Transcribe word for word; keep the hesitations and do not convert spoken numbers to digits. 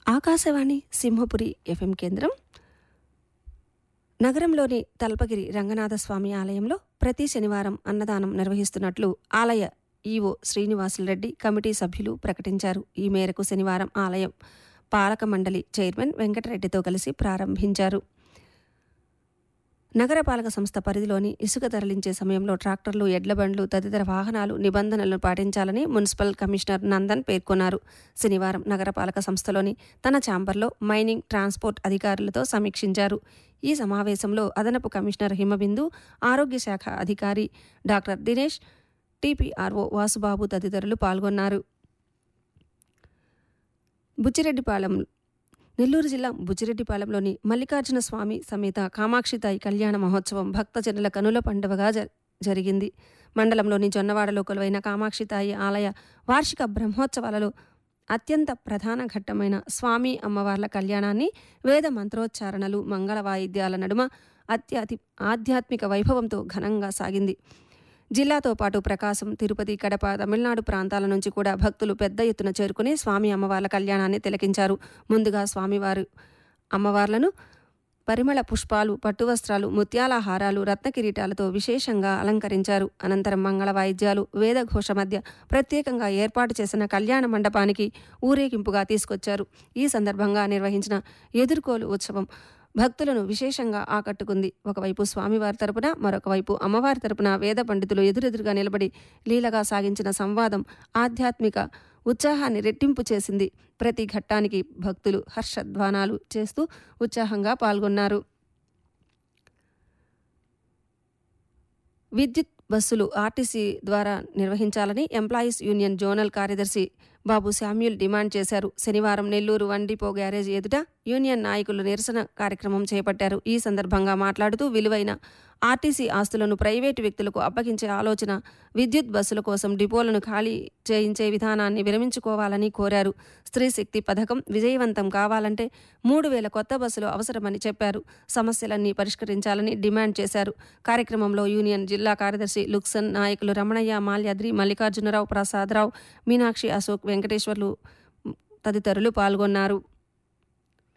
Akashvani Simhapuri FM కేంద్రం నగరంలోని తల్పగిరి రంగనాథస్వామి ఆలయంలో ప్రతి శనివారం అన్నదానం నిర్వహిస్తున్నట్లు ఆలయ ఈవో శ్రీనివాసులరెడ్డి కమిటీ సభ్యులు ప్రకటించారు. ఈ మేరకు శనివారం ఆలయం పాలక మండలి చైర్మన్ వెంకటరెడ్డితో కలిసి ప్రారంభించారు. నగరపాలక సంస్థ పరిధిలోని ఇసుక తరలించే సమయంలో ట్రాక్టర్లు, ఎడ్లబండ్లు తదితర వాహనాలు నిబంధనలను పాటించాలని మున్సిపల్ కమిషనర్ నందన్ పేర్కొన్నారు. శనివారం నగరపాలక సంస్థలోని తన ఛాంబర్లో మైనింగ్, ట్రాన్స్పోర్ట్ అధికారులతో సమీక్షించారు. ఈ సమావేశంలో అదనపు కమిషనర్ హిమబిందు, ఆరోగ్య శాఖ అధికారి డాక్టర్ దినేష్, టీపీఆర్ఓ వాసుబాబు తదితరులు పాల్గొన్నారు. బుచ్చిరెడ్డిపాలెం నెల్లూరు జిల్లా బుచ్చిరెడ్డిపాలెంలోని మల్లికార్జున స్వామి సమేత కామాక్షితాయి కళ్యాణ మహోత్సవం భక్తజనుల కనుల పండుగగా జరిగింది. మండలంలోని జొన్నవాడలో కొలువైన కామాక్షితాయి ఆలయ వార్షిక బ్రహ్మోత్సవాలలో అత్యంత ప్రధాన ఘట్టమైన స్వామి అమ్మవార్ల కళ్యాణాన్ని వేద మంత్రోచ్చారణలు, మంగళ వాయిద్యాల నడుమ అత్యాతి ఆధ్యాత్మిక వైభవంతో ఘనంగా సాగింది. జిల్లాతో పాటు ప్రకాశం, తిరుపతి, కడప, తమిళనాడు ప్రాంతాల నుంచి కూడా భక్తులు పెద్ద ఎత్తున చేరుకుని స్వామి అమ్మవార్ల కళ్యాణాన్ని తిలకించారు. ముందుగా స్వామివారు అమ్మవార్లను పరిమళ పుష్పాలు, పట్టు వస్త్రాలు, ముత్యాల హారాలు, రత్న కిరీటాలతో విశేషంగా అలంకరించారు. అనంతరం మంగళ వాయిద్యాలు, వేదఘోష మధ్య ప్రత్యేకంగా ఏర్పాటు చేసిన కళ్యాణ మండపానికి ఊరేగింపుగా తీసుకొచ్చారు. ఈ సందర్భంగా నిర్వహించిన ఎదుర్కోలు ఉత్సవం భక్తులను విశేషంగా ఆకట్టుకుంది. ఒకవైపు స్వామివారి తరపున, మరొక వైపు అమ్మవారి తరపున వేద పండితులు ఎదురెదురుగా నిలబడి లీలగా సాగించిన సంవాదం ఆధ్యాత్మిక ఉత్సాహాన్ని రెట్టింపు చేసింది. ప్రతి ఘట్టానికి భక్తులు హర్షధ్వానాలు చేస్తూ ఉత్సాహంగా పాల్గొన్నారు. విద్యుత్ బస్సులు ఆర్టీసీ ద్వారా నిర్వహించాలని ఎంప్లాయీస్ యూనియన్ జోనల్ కార్యదర్శి బాబు శామ్యూల్ డిమాండ్ చేశారు. శనివారం నెల్లూరు వన్ డిపో గ్యారేజ్ ఎదుట యూనియన్ నాయకులు నిరసన కార్యక్రమం చేపట్టారు. ఈ సందర్భంగా మాట్లాడుతూ విలువైన ఆర్టీసీ ఆస్తులను ప్రైవేటు వ్యక్తులకు అప్పగించే ఆలోచన, విద్యుత్ బస్సుల కోసం డిపోలను ఖాళీ చేయించే విధానాన్ని విరమించుకోవాలని కోరారు. స్త్రీ శక్తి పథకం విజయవంతం కావాలంటే మూడు వేల కొత్త బస్సులు అవసరమని చెప్పారు. సమస్యలన్నీ పరిష్కరించాలని డిమాండ్ చేశారు. కార్యక్రమంలో యూనియన్ జిల్లా కార్యదర్శి లుక్సన్, నాయకులు రమణయ్య, మాల్యాద్రి, మల్లికార్జునరావు, ప్రసాదరావు, మీనాక్షి, అశోక్, వెంకటేశ్వర్లు తదితరులు పాల్గొన్నారు.